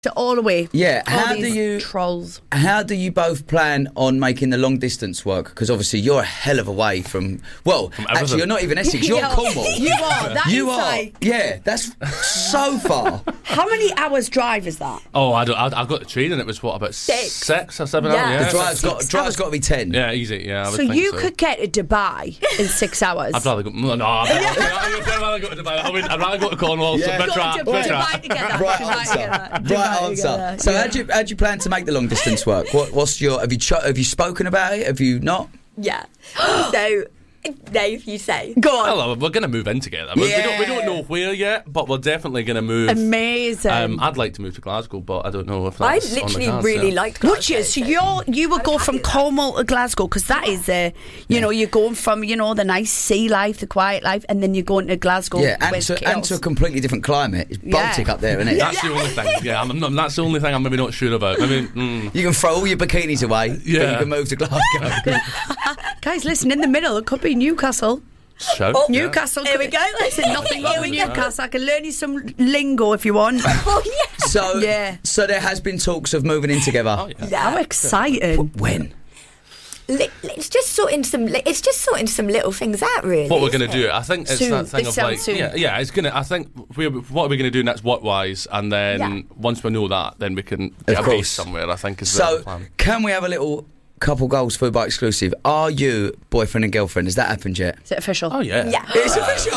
all the way. Yeah, all how these do you trolls? How do you both plan on making the long distance work? Because obviously you're a hell of a way from. Well, actually, you're not even Essex. You're Cornwall. You are. That you is are. like. Yeah, that's so far. How many hours drive is that? Oh, I got the train and it was about 6 or 7 hours. The Yeah. drive's got to be 10. Yeah, easy. Yeah, I would So think you could get to Dubai in 6 hours. I'd rather go. No, I'd rather go to Dubai. I'd rather go to Cornwall. Yeah. So Dubai together. Right answer. So how do you plan to make the long distance work? What's your? Have you spoken about it? Have you not? Yeah. So, Dave, you say. Go on. Well, we're going to move in together. Yeah. We don't know where yet, but we're definitely going to move. Amazing. I'd like to move to Glasgow, but I don't know if that's I literally on the cards, really yeah. liked Glasgow. Would you? So you would go from Cornwall to Glasgow, because that is you're going from the nice sea life, the quiet life, and then you're going to Glasgow. Yeah, where and it's to chaos. a completely different climate. It's Baltic up there, isn't it? That's the only thing. Yeah, that's the only thing I'm maybe not sure about. You can throw all your bikinis away, but you can move to Glasgow. Guys, listen, in the middle, it could be Newcastle. Shout. Newcastle. Here we go. Listen, nothing wrong with Newcastle. I can learn you some lingo if you want. Oh, yeah. So there has been talks of moving in together. Oh, yeah. How exciting. When? It's just sorting some little things out, really. What we're going to do, I think it's Soon. that thing This of sounds like, soon. yeah, it's going to. I think what are we going to do next, work wise, and then once we know that, then we can get a base somewhere. I think is the plan. Can we have a little couple goals for Foodbite exclusive? Are you boyfriend and girlfriend? Has that happened yet? Is it official? Oh yeah, Yeah. It's official.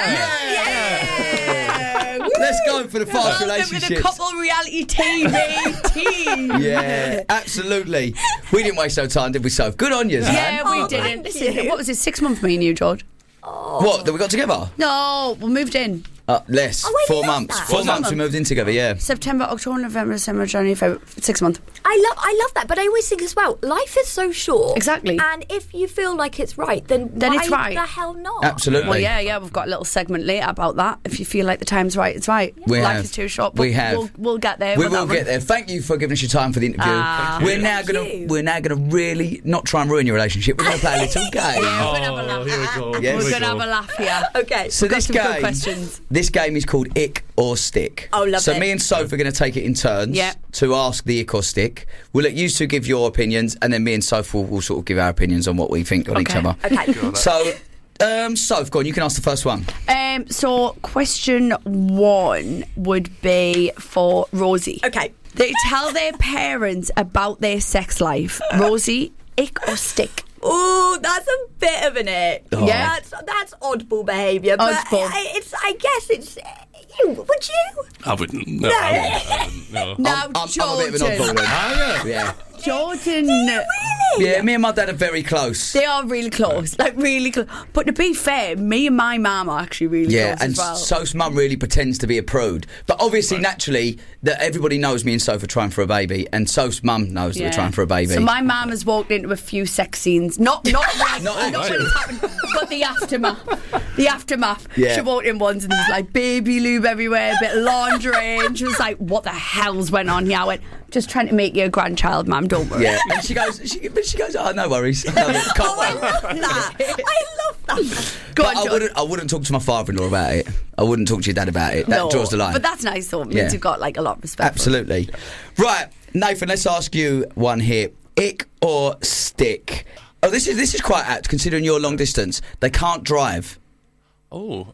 Let's go for the fast Welcome relationships. to the couple reality TV team. Yeah, absolutely. We didn't waste our time, did we, Soph? Good on you, Zan. Yeah, we didn't. thank Listen, you. what was it, 6 months, me and you, George? What, that we got together? No, we moved in. Less. Oh, I 4 love months. that. 4 months we moved in together, yeah. September, October, November, December, January, February, 6 months. I love that, but I always think as well, life is so short. Exactly. And if you feel like it's right, then why it's right. the hell not? Absolutely. Well, yeah, we've got a little segment later about that. If you feel like the time's right, it's right. Life is too short, but We have. We'll get there. We with will that get one. there. Thank you for giving us your time for the interview. We're now gonna really not try and ruin your relationship. We're gonna play a little game. Yeah, we're gonna have a laugh. Here we go. Yes. We're gonna have a laugh here. Okay. So got this some good game, questions. this game is called Ick or Stick. Oh, love So it. me and Soph are going to take it in turns to ask the Ick or Stick. We'll let you two give your opinions, and then me and Soph will sort of give our opinions on what we think on each other. Okay. So, Soph, go on. You can ask the first one. So question 1 would be for Rosie. Okay. They tell their parents about their sex life. Rosie, ick or stick? Oh, that's a bit of an ick. Oh. Yeah. That's oddball behaviour. But Oddball. I guess it's. Would you? I wouldn't. No, I wouldn't. No. Now, I'm a Jordan. bit of an oddball then. Ah, yeah. Yeah. Jordan. Yeah, me and my dad are very close. They are really close, like really close. But to be fair, me and my mum are actually really Yeah, close and as well. Soph's mum really pretends to be a prude. But obviously, naturally, that everybody knows me and Soph are trying for a baby, and Soph's mum knows that we're trying for a baby. So my mum has walked into a few sex scenes, not when it's happened, but the aftermath. The aftermath. Yeah. She walked in once and there was like baby lube everywhere, a bit of lingerie, and she was like, "What the hell's went on here?" I went, "Just trying to make you a grandchild, mum. Don't worry." Yeah, and she goes, "Oh, no worries." Can't wait. I love that. Go But on, John. I wouldn't talk to my father-in-law about it. I wouldn't talk to your dad about it. That No, draws the line. But that's nice though. It means Yeah. you've got like a lot of respect. Absolutely. Right, Nathan, let's ask you one here. Ick or stick? Oh, this is quite apt considering you're long distance. They can't drive. Oh,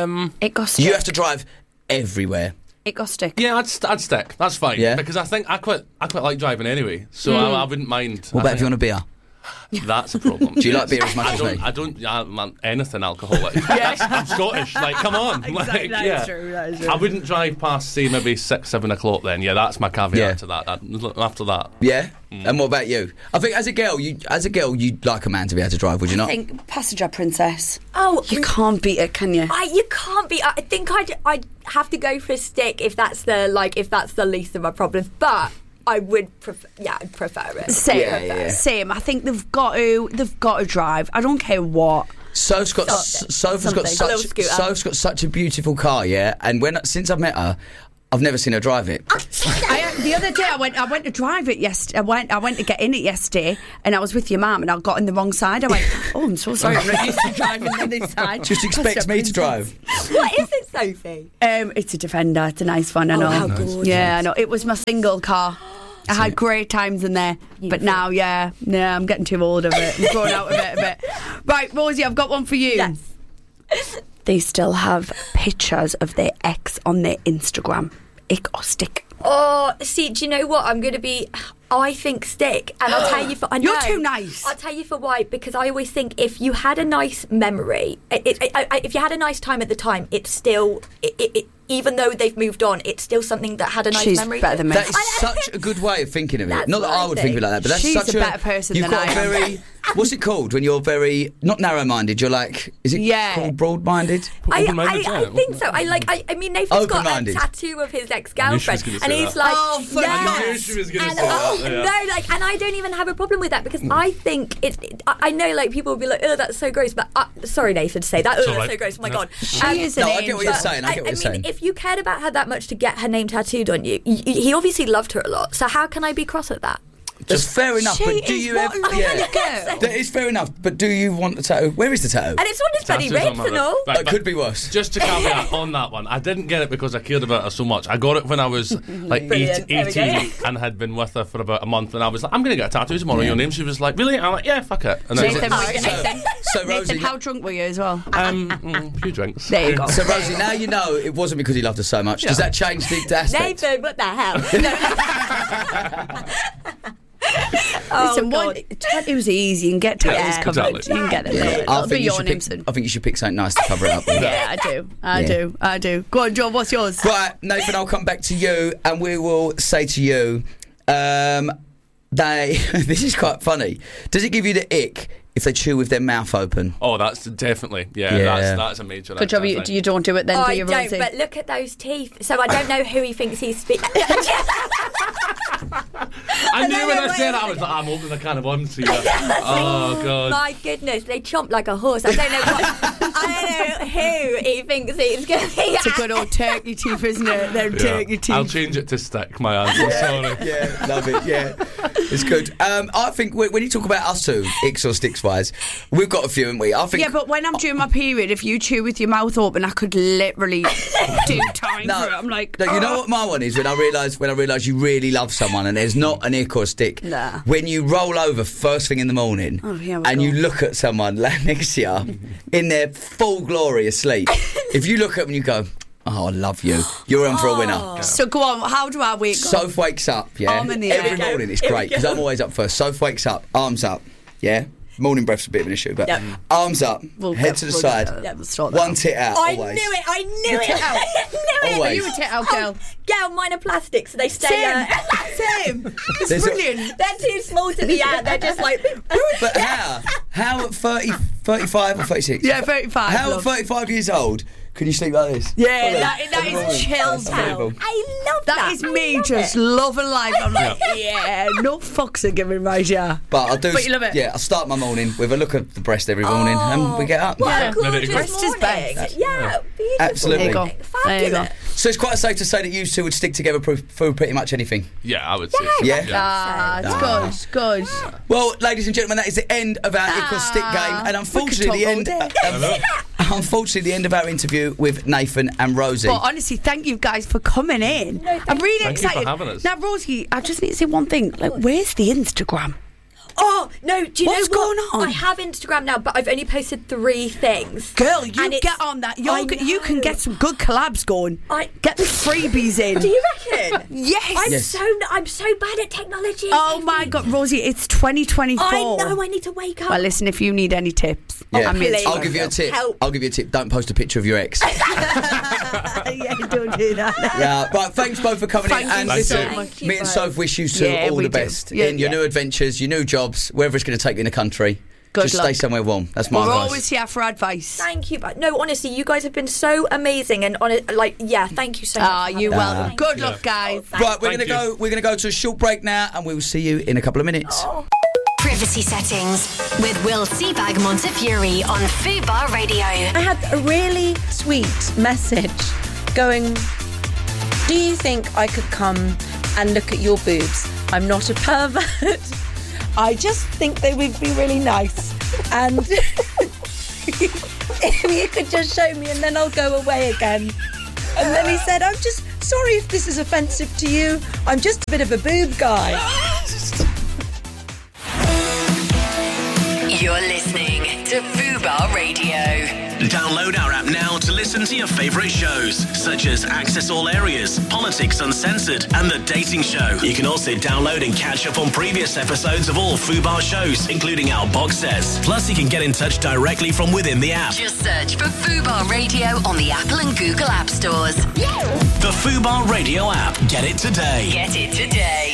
It got stick. You have to drive everywhere. It got stick. yeah, I'd stick. That's fine. Yeah? Because I think I quite like driving anyway, so I wouldn't mind. What about if you want a beer? That's a problem. Do you like beer as much as me? I don't man, anything alcoholic. I'm Scottish. Like, come on. Exactly, Like, that is true, that is true. I wouldn't drive past, say, maybe 6, 7 o'clock then. Yeah, that's my caveat Yeah. to that. After that. Yeah? And what about you? I think as a girl, you'd like a man to be able to drive, would you I not? think passenger princess. Oh, You can't beat it, can you? you can't be. I think I'd have to go for a stick if that's the least of my problems. But I would prefer. Yeah, I'd prefer it. Same, Yeah. same. I think they've got to drive. I don't care what. Soph's got Something. A little scooter. such a beautiful car, yeah. And since I've met her, I've never seen her drive it. I the other day I went to drive it yesterday. I went to get in it yesterday, and I was with your mum, and I got in the wrong side. I went, oh, I'm so sorry, I'm not used to driving on this side. Just expects me to drive. What is it, Sophie? It's a Defender. It's a nice one, I know. How gorgeous. Yeah, I know. It was my single car. I had great times in there, but now, I'm getting too old of it. I'm growing out of it a bit. Right, Rosie, I've got one for you. Yes. They still have pictures of their ex on their Instagram. Ick or stick? Oh, see, do you know what? I'm going to be... I think stick, and I'll tell you for... I know, You're too nice. I'll tell you for why, because I always think if you had a nice memory, if you had a nice time at the time, it's still... even though they've moved on, it's still something that had a nice She's memory. better than me. That is such a good way of thinking of it. That's Not that what I I would think. think of it like that, but that's She's such a better person you've than got I am. very... What's it called when you're very... Not narrow-minded, you're like... Is it called broad-minded? I Open-minded, think so. I mean, Nathan's got a Open-minded. tattoo of his I knew she ex-girlfriend, was gonna and say he's that. like, Oh, fuck, yes. I knew she was gonna And, say that, yeah. no, like, and I don't even have a problem with that because I think I know, like, people will be like, oh, that's so gross, but sorry, Nathan, to say that. Oh, It's that's alright. so gross. Oh my No. god. She is an No, I get what you're angel. saying. I get what you're saying. If you cared about her that much to get her name tattooed on you, he obviously loved her a lot. So how can I be cross at that? That's fair enough, She but do is you what ever... a lovely girl. That is fair enough, but do you want the tattoo? Where is the tattoo? And it's on his bloody Tattoos on ribs my and rib. all. Right, It but could be worse. Just to caveat on that one, I didn't get it because I cared about her so much. I got it when I was like Brilliant. There we go. 18 and had been with her for about a month, and I was like, I'm going to get a tattoo tomorrow on your name. She was like, really? I'm like, yeah, fuck it. And then Nathan, So, Rosie... Nathan, how drunk were you as well? a few drinks. There you go. So, Rosie, now you know it wasn't because he loved her so much. Does that change the aspect? Nathan, what the hell? Listen, God. one tattoos are easy. You can get tattoos Yeah, covered. exactly. You can get them. I That'll be think, you your should name pick, soon. I think you should pick something nice to cover it up with. Yeah, I do. Go on, John, what's yours? Right, Nathan, I'll come back to you, and we will say to you, this is quite funny. Does it give you the ick if they chew with their mouth open? Oh, that's definitely, Yeah. that's a major. Good job, you don't do it then, Oh, do I you, don't, Rosie? but look at those teeth. So I don't know who he thinks he's speaking. I knew when I said wait. that, I was like, I'm opening a can of worms here. Oh, God. My goodness, they chomp like a horse. I don't know who he thinks he's going to be. It's a good old turkey teeth, isn't it? Them turkey teeth. I'll change it to stick, my answer. Sorry. Yeah, love it. Yeah, it's good. I think when you talk about us two, icks or sticks wise, we've got a few, haven't we? I think. Yeah, but when I'm during my period, if you chew with your mouth open, I could literally do time for it. I'm like, No, you know what my one is when I realise you really love someone and there's not an ick or a stick. Nah. When you roll over first thing in the morning here we and go. you look at someone like next to you in their full glory asleep. If you look at them and you go, "Oh, I love you," you're in for a winner. So go on, how do I wake up? Soph wakes up, yeah. Arm in the Every air. morning it's Here we great because go. I'm always up first. Soph wakes up, arms up, yeah. Morning breath's a bit of an issue, but Yep. arms up, We'll head get- to the we'll side, get- we'll sort that one out. tit out. I always. knew it. I knew Your it. tit out. I knew it. Always. Are you a tit out girl? Girl, mine are plastic, so they stay. Same. It's There's a- brilliant. They're too small to be out. They're just like. But how at 30, 35 or 36? Yeah, 35. How at love. 35 years old can you sleep like this? Yeah, Well, that is chills That's out. unbelievable. I love That that. is me just loving life. I'm like, yeah, no fucks are giving right here. But I do. But you love it. Yeah, I start my morning with a look at the breast every morning, and we get up. What Yeah. a gorgeous Ready to go. morning. Breast is best. Yeah, beautiful. Absolutely. There you go. There you go. Fabulous. So it's quite safe to say that you two would stick together through pretty much anything. Yeah, I would say. Yeah. so. Ah, it's good. Well, ladies and gentlemen, that is the end of our Ick or Stick game, and unfortunately, we could talk all day. unfortunately, the end of our interview with Nathan and Rosie. But honestly, thank you guys for coming in. I'm really Thank you for excited. having us. Now, Rosie, I just need to say one thing. Like, where's the Instagram? Oh no! Do you What's know what? going on? I have Instagram now, but I've only posted 3 things. Girl, you And it's- get on that. I You can know. get some good collabs going. I- Get the freebies in. Do you reckon? Yes. I'm so bad at technology. Oh my God, Rosie, it's 2024. I know. I need to wake up. Well, listen, if you need any tips, Yeah. I'm here. please. I'll give you a tip. Help. I'll give you a tip. Don't post a picture of your ex. Yeah, don't do that. Yeah, right. Thanks both for coming in. Thank And you listen, so much. me and Soph wish you two Yeah, all we the do. best Yeah, in your yeah. new adventures, your new jobs, wherever it's going to take you in the country. Good Just luck. stay somewhere warm. That's my We're advice. always here for advice. Thank you, but no, honestly, you guys have been so amazing, and thank you so much. Ah, for you having welcome. me. Good luck, guys. Right, we're Thank going to go. We're going to go to a short break now, and we will see you in a couple of minutes. Privacy settings with Will Seabag Montefiore on Fubar Radio. I had a really sweet message going, do you think I could come and look at your boobs. I'm not a pervert. I just think they would be really nice. And if you could just show me and then I'll go away again. And then he said, I'm just sorry if this is offensive to you. I'm just a bit of a boob guy. You're listening to Fubar Radio. Download our app now to listen to your favourite shows, such as Access All Areas, Politics Uncensored, and The Dating Show. You can also download and catch up on previous episodes of all Fubar shows, including our box sets. Plus, you can get in touch directly from within the app. Just search for Fubar Radio on the Apple and Google App Stores. The Fubar Radio app. Get it today. Get it today.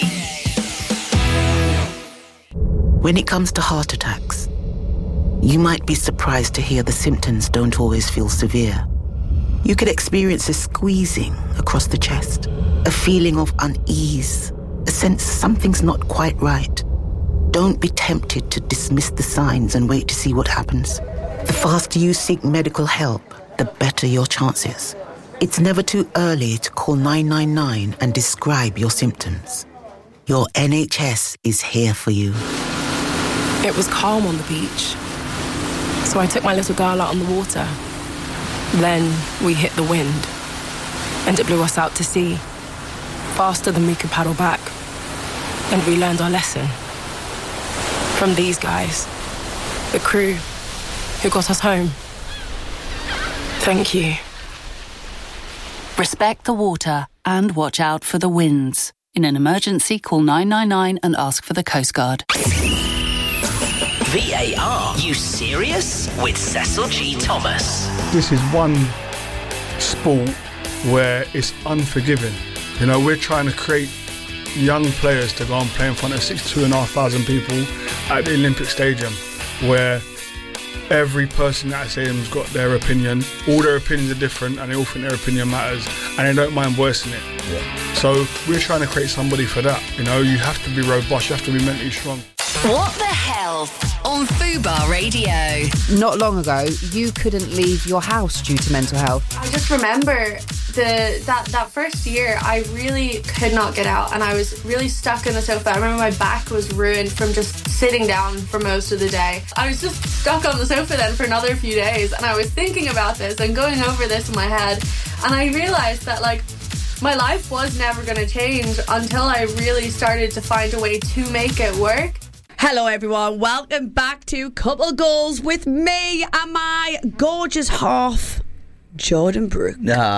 When it comes to heart attacks, you might be surprised to hear the symptoms don't always feel severe. You could experience a squeezing across the chest, a feeling of unease, a sense something's not quite right. Don't be tempted to dismiss the signs and wait to see what happens. The faster you seek medical help, the better your chances. It's never too early to call 999 and describe your symptoms. Your NHS is here for you. It was calm on the beach. So I took my little girl out on the water. Then we hit the wind, and it blew us out to sea, faster than we could paddle back. And we learned our lesson. From these guys, the crew, who got us home. Thank you. Respect the water and watch out for the winds. In an emergency, call 999 and ask for the Coast Guard. VAR, you serious? With Cecil G. Thomas. This is one sport where it's unforgiving. You know, we're trying to create young players to go and play in front of 62,500 people at the Olympic Stadium, where every person at that stadium's got their opinion. All their opinions are different and they all think their opinion matters and they don't mind voicing it. Yeah. So we're trying to create somebody for that. You know, you have to be robust, you have to be mentally strong. What the Health on Fubar Radio. Not long ago, you couldn't leave your house due to mental health. I just remember that first year, I really could not get out and I was really stuck in the sofa. I remember my back was ruined from just sitting down for most of the day. I was just stuck on the sofa then for another few days and I was thinking about this and going over this in my head, and I realised that, like, my life was never going to change until I really started to find a way to make it work. Hello everyone, welcome back to Couple Goals with me and my gorgeous half, Jordan Brooke.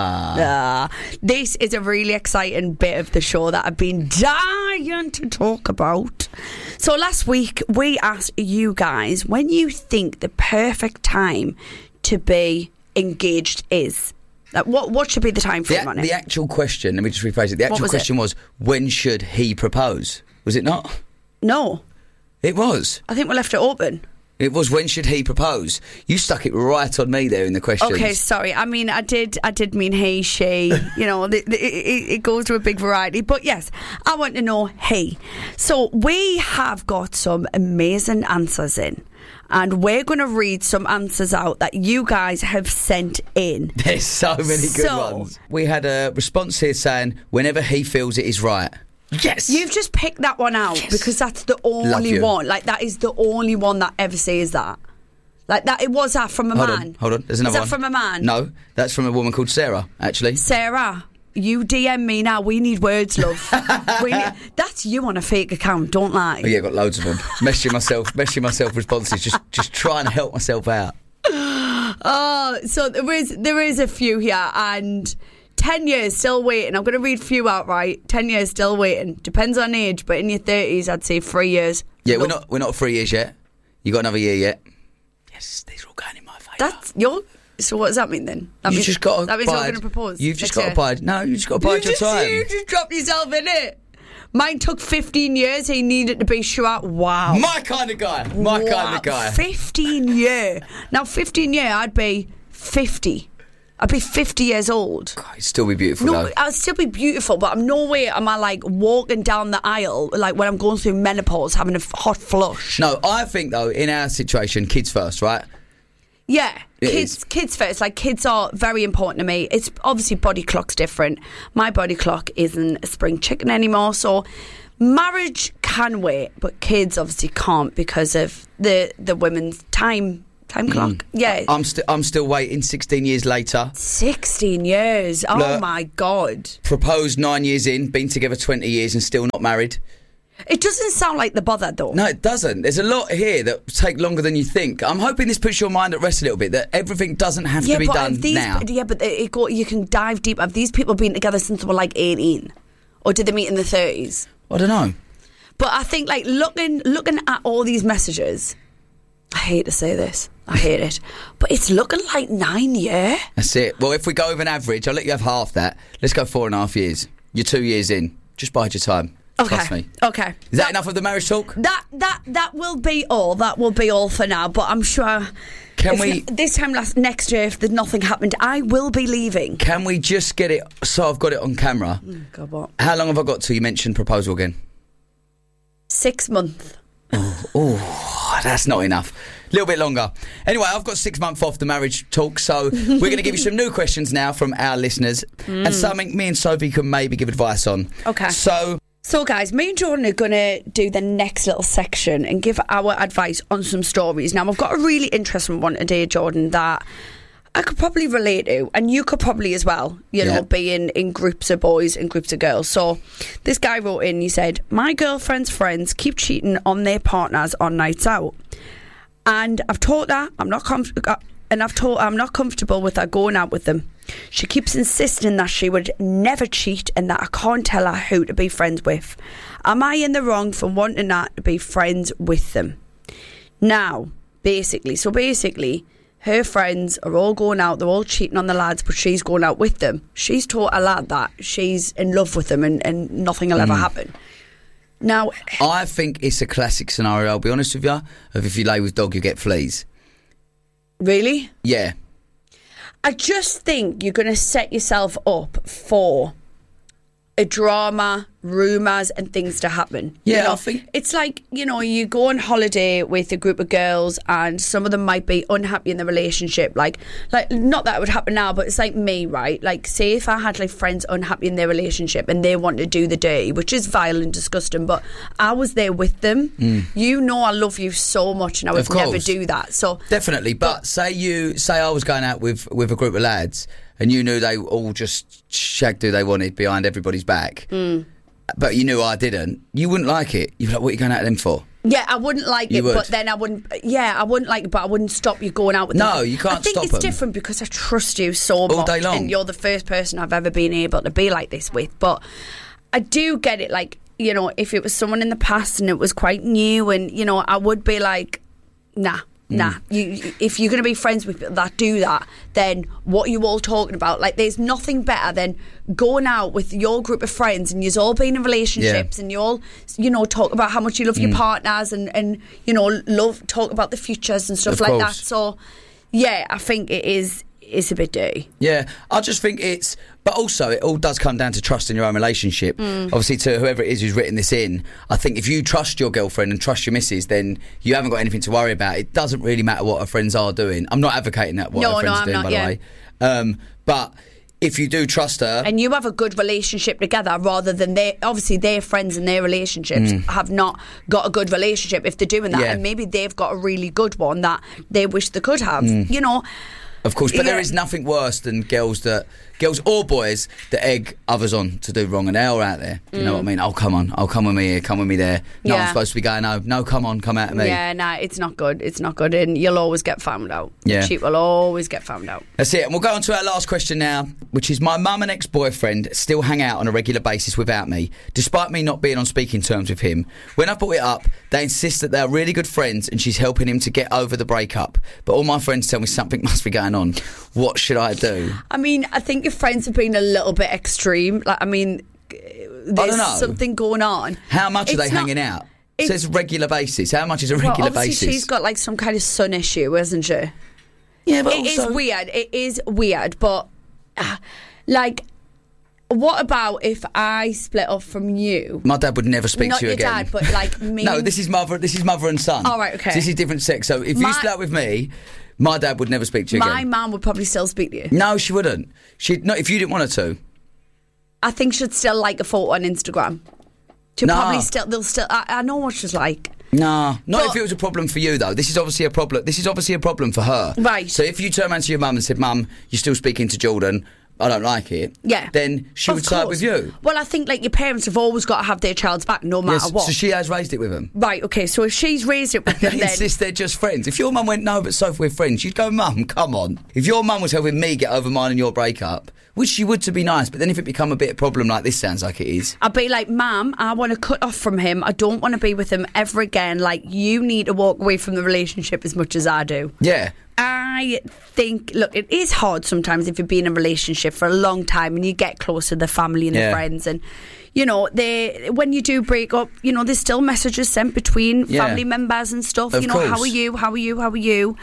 This is a really exciting bit of the show that I've been dying to talk about. So last week we asked you guys when you think the perfect time to be engaged is. What should be the time frame on it? The actual question, let me just rephrase it. The actual question was, when should he propose? Was it not? No. It was. I think we left it open. It was, when should he propose? You stuck it right on me there in the questions. Okay, sorry. I mean, I did mean he, she. You know, it goes to a big variety. But yes, I want to know he. So we have got some amazing answers in. And we're going to read some answers out that you guys have sent in. There's so many good ones. We had a response here saying, whenever he feels it is right. Yes. You've just picked that one out because that's the only one. Like, that is the only one that ever says that. Like, that, was that from a man? Hold on. There's another one. Is that from a man? No, that's from a woman called Sarah, actually. Sarah, you DM me now. We need words, love. That's you on a fake account, don't lie. Oh, yeah, got loads of them. Messaging myself responses, just trying to help myself out. Oh, so there is a few here, and 10 years still waiting. I'm going to read a few out, right? 10 years still waiting. Depends on age, but in your 30s, I'd say 3 years. Yeah, we're not 3 years yet. You got another year yet. Yes, these are all going in my favour. So what does that mean then? That means you're going to propose. You've just got to bide. No, you just got to bide your time. You just dropped yourself in it. Mine took 15 years. He needed to be sure. Wow. My kind of guy. Kind of guy. 15 year. Now 15 year, I'd be 50. I'd be 50 years old. God, I'd still be beautiful though. I'd still be beautiful, but I'm no way am I like walking down the aisle like when I'm going through menopause having a hot flush. No, I think though, in our situation, kids first, right? Yeah, kids first. Like, kids are very important to me. It's obviously body clock's different. My body clock isn't a spring chicken anymore, so marriage can wait, but kids obviously can't because of the women's time clock. Yeah, I'm still waiting. 16 years later. 16 years. Oh, look, my God. Proposed 9 years in, been together 20 years, and still not married. It doesn't sound like they're bothered, though. No, it doesn't. There's a lot here that take longer than you think. I'm hoping this puts your mind at rest a little bit, that everything doesn't have to be done now. Yeah, but you can dive deep. Have these people been together since they were like 18? Or did they meet in the 30s? I don't know. But I think, like, looking at all these messages, I hate to say this, I hate it, but it's looking like 9 years. That's it. Well, if we go with an average, I'll let you have half that. Let's go 4.5 years. You're 2 years in. Just bide your time. Okay. Trust me. Okay. Is that enough of the marriage talk? That will be all. That will be all for now. But I'm sure. This time next year, if there's nothing happened, I will be leaving. Can we just get it so I've got it on camera? God, what? How long have I got till you mentioned proposal again? 6 months. Oh, that's not enough. A little bit longer. Anyway, I've got 6 months off the marriage talk, so we're going to give you some new questions now from our listeners and something me and Sophie can maybe give advice on. Okay. So, guys, me and Jordan are going to do the next little section and give our advice on some stories. Now, I've got a really interesting one today, Jordan, that I could probably relate to, and you could probably as well, you know, being in groups of boys and groups of girls. So this guy wrote in, he said, my girlfriend's friends keep cheating on their partners on nights out. And I've told her I'm not comfortable with her going out with them. She keeps insisting that she would never cheat and that I can't tell her who to be friends with. Am I in the wrong for wanting her to be friends with them? Now, basically, her friends are all going out, they're all cheating on the lads, but she's going out with them. She's taught a lad that she's in love with them and nothing will ever happen. Now, I think it's a classic scenario, I'll be honest with you, of if you lay with dog, you get fleas. Really? Yeah. I just think you're going to set yourself up for a drama, rumours and things to happen. Yeah, you know, I think it's like, you know, you go on holiday with a group of girls and some of them might be unhappy in the relationship. Like not that it would happen now, but it's like me, right? Like, say if I had like friends unhappy in their relationship and they want to do the dirty, which is vile and disgusting, but I was there with them. You know I love you so much and I would never do that. So definitely, but say I was going out with a group of lads and you knew they all just shagged who they wanted behind everybody's back, but you knew I didn't, you wouldn't like it. You'd be like, what are you going out with them for? Yeah, I wouldn't like it, but then I wouldn't like it, but I wouldn't stop you going out with them. No, you can't stop them. I think it's different because I trust you so much. All day long. And you're the first person I've ever been able to be like this with. But I do get it, like, you know, if it was someone in the past and it was quite new and, you know, I would be like, nah. If you're going to be friends with people that do that, then what are you all talking about? Like, there's nothing better than going out with your group of friends and you've all been in relationships and you all, you know, talk about how much you love your partners and you know, talk about the futures and stuff like that. So, yeah, I think it's a bit dirty. Yeah, I just think but also it all does come down to trust in your own relationship. Obviously, to whoever it is who's written this in, I think if you trust your girlfriend and trust your missus, then you haven't got anything to worry about. It doesn't really matter what her friends are doing. I'm not advocating that, what her friends are doing, by the way. But if you do trust her, and you have a good relationship together, rather than their friends and their relationships have not got a good relationship if they're doing that, and maybe they've got a really good one that they wish they could have, you know. Of course, but there is nothing worse than girls or boys that egg others on to do wrong, and they're all out there. You know what I mean? Oh, come on. Oh, come with me here. Come with me there. No, I'm supposed to be going home. No, come on. Come out of me. Yeah, nah, it's not good. It's not good. And you'll always get found out. Yeah. Cheat will always get found out. That's it. And we'll go on to our last question now, which is, my mum and ex-boyfriend still hang out on a regular basis without me, despite me not being on speaking terms with him. When I brought it up, they insist that they're really good friends and she's helping him to get over the breakup. But all my friends tell me something must be going on. What should I do? I mean, I think your friends have been a little bit extreme. Like, I mean, there's something going on. How much are they hanging out? It says regular basis. How much is a regular basis? She's got like some kind of son issue, hasn't she? Yeah, but it is weird. It is weird, but like, what about if I split up from you? My dad would never speak to you again. Not your dad, but like me. No, this is mother and son. Oh, right, okay. So this is different sex. So if you split up with me, My dad would never speak to you My again. mum would probably still speak to you. No, she wouldn't. She'd not if you didn't want her to. I think she'd still like a photo on Instagram. She'll probably still. They'll still. I know what she's like. Nah, not if it was a problem for you though. This is obviously a problem for her. Right. So if you turn around to your mum and said, "Mum, you're still speaking to Jordan. I don't like it." Yeah. Then she would side with you. Well, I think like your parents have always got to have their child's back, no matter what. So she has raised it with them. Right. Okay. So if she's raised it with them, They then insist they're just friends. If your mum went, "No, but Sophie, we're friends," you'd go, "Mum, come on." If your mum was helping me get over mine and your breakup, which she would to be nice, but then if it become a bit of a problem like this sounds like it is, I'd be like, "Mum, I want to cut off from him. I don't want to be with him ever again. Like, you need to walk away from the relationship as much as I do." Yeah. I think, look, it is hard sometimes if you've been in a relationship for a long time and you get close to the family and the friends, and you know, when you do break up, you know, there's still messages sent between family members and stuff. Of course. How are you? How are you? How are you?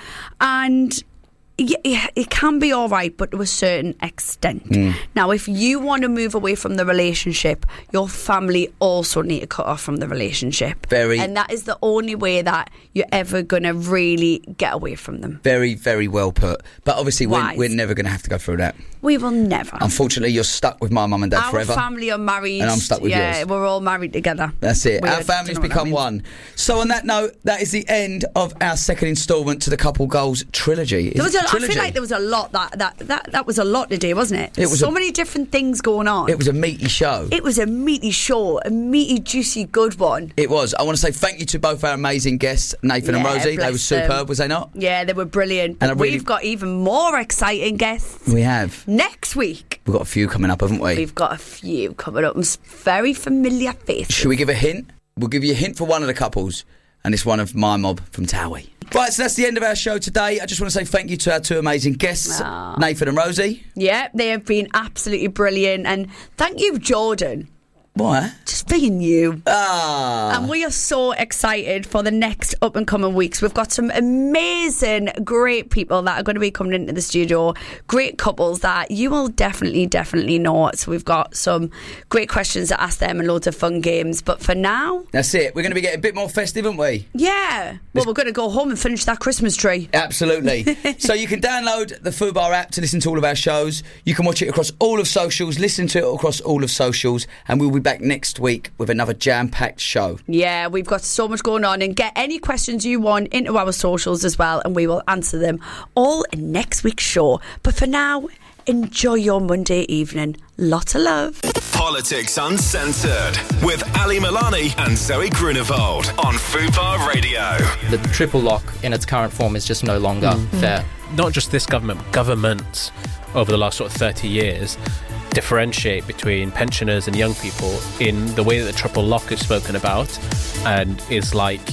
And yeah, it can be all right, but to a certain extent. Now, if you want to move away from the relationship, your family also need to cut off from the relationship. And that is the only way that you're ever going to really get away from them. Very, very well put. But obviously, we're never going to have to go through that. We will never. Unfortunately, you're stuck with my mum and dad forever. Our family are married. And I'm stuck with yours. Yeah, we're all married together. That's it. Weird. Our families become one. So on that note, that is the end of our second instalment to the Couple Goals trilogy. I feel like there was a lot that was a lot today, wasn't it? It was so many different things going on. It was a meaty show. It was a meaty show, a meaty, juicy, good one. It was. I want to say thank you to both our amazing guests, Nathan and Rosie. They were superb, was they not? Yeah, they were brilliant. But we've got even more exciting guests. We have. Next week. We've got a few coming up, haven't we? We've got a few coming up. Very familiar faces. Should we give a hint? We'll give you a hint for one of the couples, and it's one of my mob from Towie. Right, so that's the end of our show today. I just want to say thank you to our two amazing guests, Nathan and Rosie. Yeah, they have been absolutely brilliant. And thank you, Jordan. What? Just being you. Ah. And we are so excited for the next up and coming weeks. We've got some amazing, great people that are going to be coming into the studio. Great couples that you will definitely know. So we've got some great questions to ask them and loads of fun games. But for now, that's it. We're going to be getting a bit more festive, aren't we? Yeah. Well, we're going to go home and finish that Christmas tree. Absolutely. So you can download the Fubar app to listen to all of our shows. You can watch it across all of socials, listen to it across all of socials, and we'll be back next week with another jam-packed show. Yeah, we've got so much going on, and get any questions you want into our socials as well, and we will answer them all in next week's show. But for now, enjoy your Monday evening. Lots of love. Politics Uncensored with Ali Milani and Zoe Grunewald on Fubar Radio. The triple lock in its current form is just no longer fair. Not just this government, but governments over the last sort of 30 years differentiate between pensioners and young people in the way that the triple lock is spoken about, and is like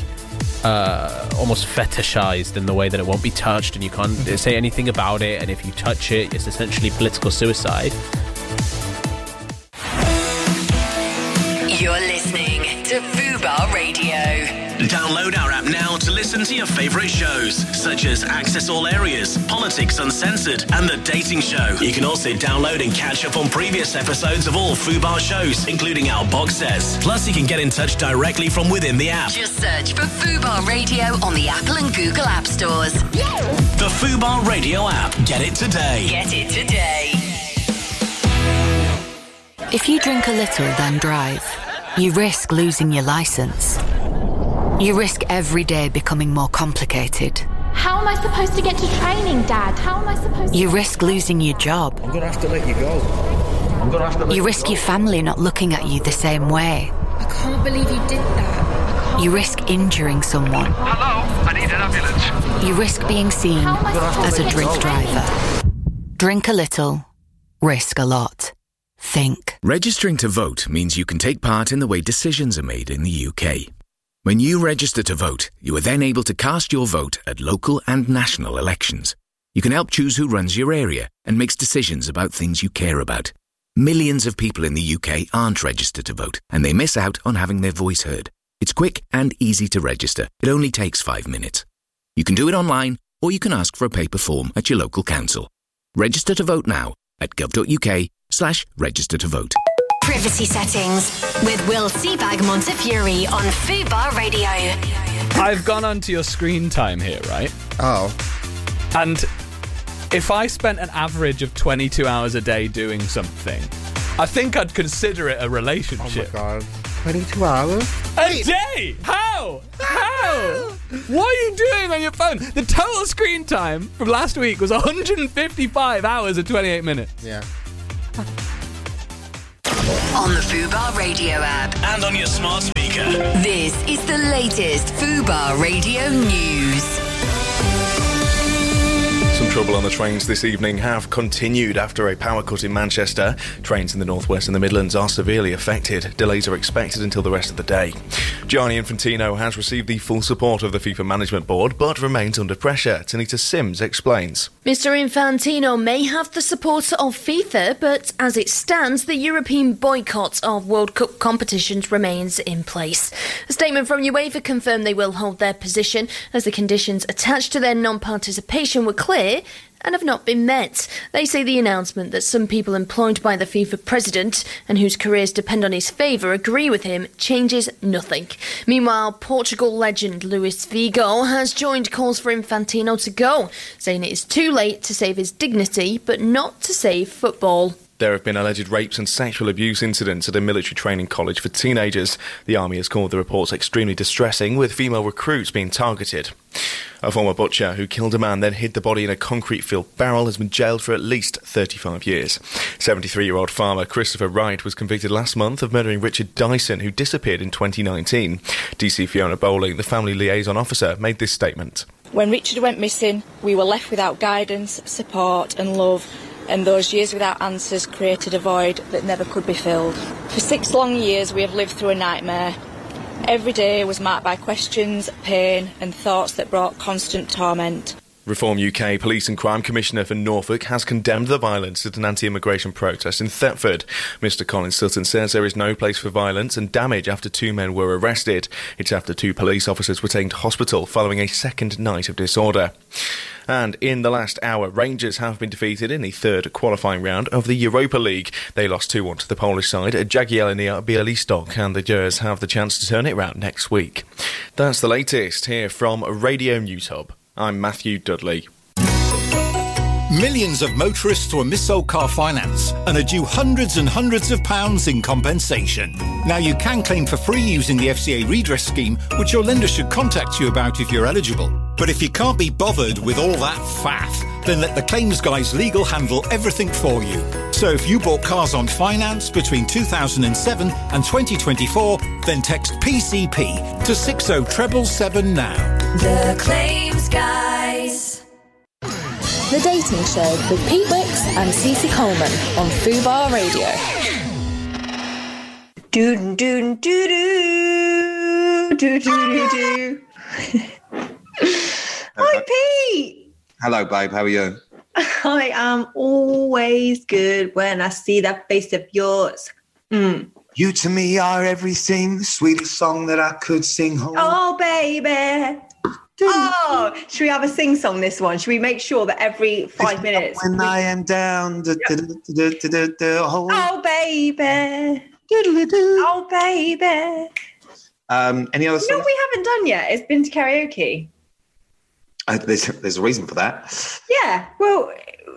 almost fetishized in the way that it won't be touched and you can't say anything about it, and if you touch it, it's essentially political suicide. You're listening to Fubar Radio. Download our app now to listen to your favourite shows, such as Access All Areas, Politics Uncensored, and The Dating Show. You can also download and catch up on previous episodes of all Fubar shows, including our box sets. Plus, you can get in touch directly from within the app. Just search for Fubar Radio on the Apple and Google App Stores. The Fubar Radio app. Get it today. Get it today. If you drink a little, then drive, you risk losing your licence. You risk every day becoming more complicated. How am I supposed to get to training, Dad? How am I supposed to... You risk losing your job. I'm going to have to let you go. You risk your family not looking at you the same way. I can't believe you did that. You risk injuring someone. Hello, I need an ambulance. You risk being seen as a drink driver. Drink a little, risk a lot. Think. Registering to vote means you can take part in the way decisions are made in the UK. When you register to vote, you are then able to cast your vote at local and national elections. You can help choose who runs your area and makes decisions about things you care about. Millions of people in the UK aren't registered to vote, and they miss out on having their voice heard. It's quick and easy to register. It only takes 5 minutes. You can do it online, or you can ask for a paper form at your local council. Register to vote now at gov.uk/register to vote. Privacy settings with Will Seabag Montefiore on Fubar Radio. I've gone onto your screen time here, right? Oh. And if I spent an average of 22 hours a day doing something, I think I'd consider it a relationship. Oh my God. 22 hours? A day? How? What are you doing on your phone? The total screen time from last week was 155 hours and 28 minutes. Yeah. On the Fubar Radio app. And on your smart speaker. This is the latest Fubar Radio news. Some trouble on the trains this evening have continued after a power cut in Manchester. Trains in the northwest and the Midlands are severely affected. Delays are expected until the rest of the day. Gianni Infantino has received the full support of the FIFA Management Board, but remains under pressure. Tanita Sims explains. Mr. Infantino may have the support of FIFA, but as it stands, the European boycott of World Cup competitions remains in place. A statement from UEFA confirmed they will hold their position as the conditions attached to their non-participation were clear and have not been met. They say the announcement that some people employed by the FIFA president and whose careers depend on his favour agree with him changes nothing. Meanwhile, Portugal legend Luis Figo has joined calls for Infantino to go, saying it is too late to save his dignity but not to save football. There have been alleged rapes and sexual abuse incidents at a military training college for teenagers. The army has called the reports extremely distressing, with female recruits being targeted. A former butcher who killed a man then hid the body in a concrete-filled barrel has been jailed for at least 35 years. 73-year-old farmer Christopher Wright was convicted last month of murdering Richard Dyson, who disappeared in 2019. DC Fiona Bowling, the family liaison officer, made this statement. When Richard went missing, we were left without guidance, support and love. And those years without answers created a void that never could be filled. For 6 long years we have lived through a nightmare. Every day was marked by questions, pain and thoughts that brought constant torment. Reform UK Police and Crime Commissioner for Norfolk has condemned the violence at an anti-immigration protest in Thetford. Mr Colin Sutton says there is no place for violence and damage after 2 men were arrested. It's after 2 police officers were taken to hospital following a second night of disorder. And in the last hour, Rangers have been defeated in the third qualifying round of the Europa League. They lost 2-1 to the Polish side at Jagiellonia Białystok, and the Gers have the chance to turn it round next week. That's the latest here from Radio News Hub. I'm Matthew Dudley. Millions of motorists were missold car finance and are due hundreds and hundreds of pounds in compensation. Now you can claim for free using the FCA redress scheme, which your lender should contact you about if you're eligible. But if you can't be bothered with all that faff, then let the claims guys legal handle everything for you. So if you bought cars on finance between 2007 and 2024, then text PCP to 60777 now. The Claims Guys. The Dating Show with Pete Wicks and Cece Coleman on Fubar Radio. Doo doo doo doo doo doo doo. Hi, Pete. Hello, babe. How are you? I am always good when I see that face of yours. You to me are everything, the sweetest song that I could sing home. Oh, baby. Oh, should we have a sing-song this one? Should we make sure that every 5 minutes... When I am down... Oh, baby. Oh, baby. Any other songs? No, we haven't done yet. It's been to karaoke. There's a reason for that. Yeah, well,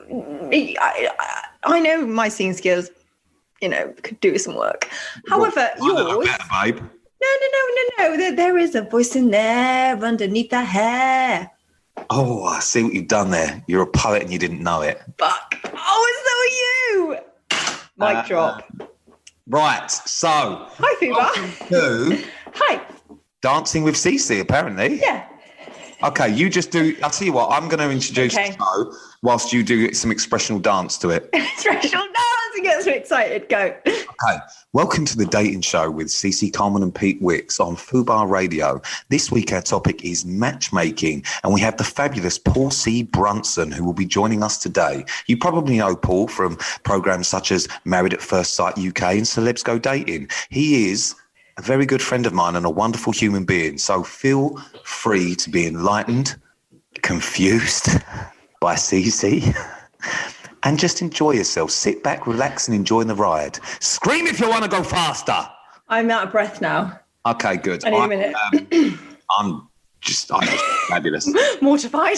I know my singing skills, could do some work. However, yours... better, babe. No. There is a voice in there underneath the hair. Oh, I see what you've done there. You're a poet and you didn't know it. Fuck. Oh, so are you. Mic drop. Right, so... Hi, Fubar. Hi. Dancing with Cece, apparently. Yeah. Okay, you just do... I'll tell you what, I'm going to introduce the show whilst you do some expressional dance to it. Expressional dance? It gets me excited. Go. Okay, welcome to The Dating Show with Cece Coleman and Pete Wicks on Fubar Radio. This week our topic is matchmaking, and we have the fabulous Paul C. Brunson, who will be joining us today. You probably know Paul from programmes such as Married at First Sight UK and Celebs Go Dating. He is a very good friend of mine and a wonderful human being, so feel free to be enlightened, confused by Cece, and just enjoy yourself. Sit back, relax, and enjoy the ride. Scream if you want to go faster. I'm out of breath now. Okay, good. I need a minute. I'm fabulous. Mortified.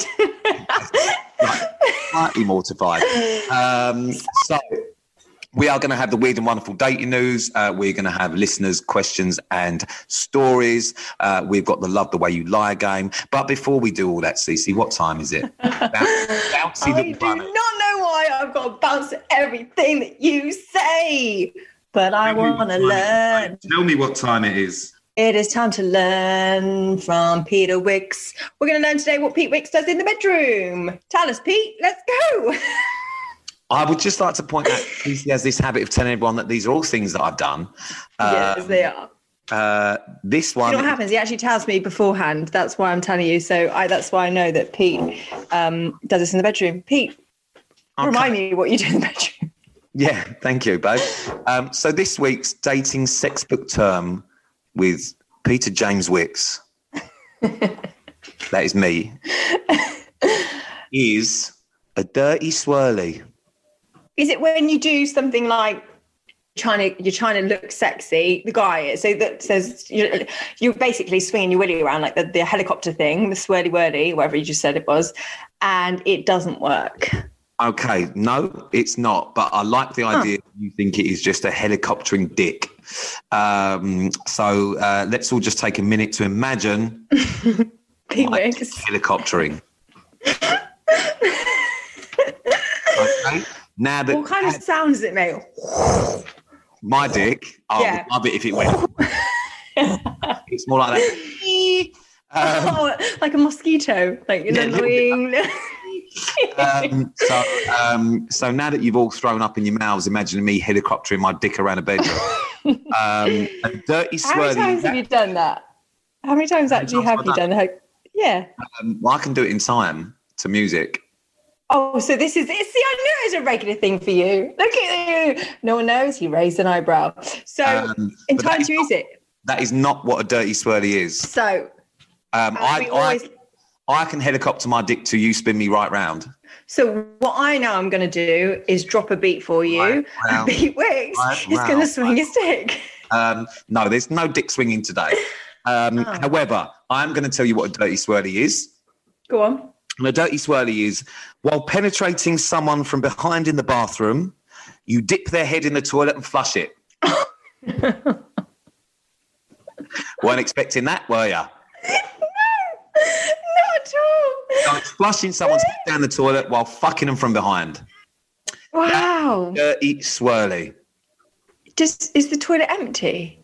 Slightly mortified. So we are going to have the weird and wonderful dating news. We're going to have listeners' questions and stories. We've got the Love the Way You Lie game. But before we do all that, Cece, what time is it? I do not know why I've got to bounce everything that you say, but I want to learn. Tell me what time it is. It is time to learn from Peter Wicks. We're going to learn today what Pete Wicks does in the bedroom. Tell us, Pete. Let's go. I would just like to point out he has this habit of telling everyone that these are all things that I've done. Yes, they are. This one... You know what happens? He actually tells me beforehand. That's why I'm telling you. So that's why I know that Pete does this in the bedroom. Pete, remind me what you do in the bedroom. Yeah, thank you, babe. So this week's dating sex book term with Peter James Wicks, that is me, is a dirty swirly. Is it when you do something like you're trying to look sexy, the guy, so that says you're basically swinging your willy around like the helicopter thing, the swirly whirly, whatever you just said it was, and it doesn't work? Okay, no, it's not. But I like the idea you think it is just a helicoptering dick. So let's all just take a minute to imagine helicoptering. Okay. Now that what kind of sound does it make? My dick. I would love it if it went. It's more like that. Like a mosquito, like an annoying. So now that you've all thrown up in your mouths, imagining me helicoptering my dick around a bedroom. A dirty swirly. How many times have you done that? How many times actually have you done that? Yeah. I can do it in time to music. Oh, so this is, see, I knew it was a regular thing for you. Look at you. No one knows. He raised an eyebrow. So in time to music. That is not what a dirty swirly is. So I can helicopter my dick till you spin me right round. So what I know I'm going to do is drop a beat for you. And Pete Wicks is going to swing his dick. No, there's no dick swinging today. However, I'm going to tell you what a dirty swirly is. Go on. And a dirty swirly is, while penetrating someone from behind in the bathroom, you dip their head in the toilet and flush it. Weren't expecting that, were you? Not at all. So it's flushing someone's head down the toilet while fucking them from behind. Wow. That's dirty swirly. Is the toilet empty?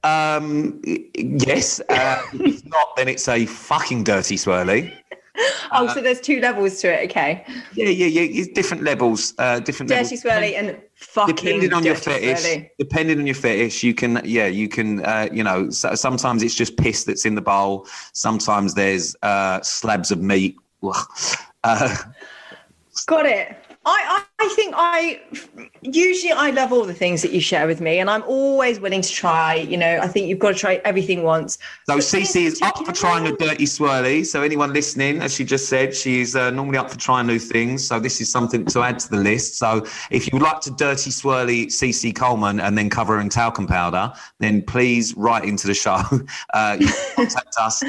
Yes. If it's not, then it's a fucking dirty swirly. So there's two levels to it. Okay. Yeah. It's different levels. Dirty swirly and fucking. Depending on your fetish, swirly. you can. Sometimes it's just piss that's in the bowl. Sometimes there's slabs of meat. Got it. I think I love all the things that you share with me, and I'm always willing to try. I think you've got to try everything once. So Cece is up for trying a dirty swirly. So anyone listening, as she just said, she's normally up for trying new things. So this is something to add to the list. So if you'd like to dirty swirly Cece Coleman and then cover her in talcum powder, then please write into the show. You can contact us.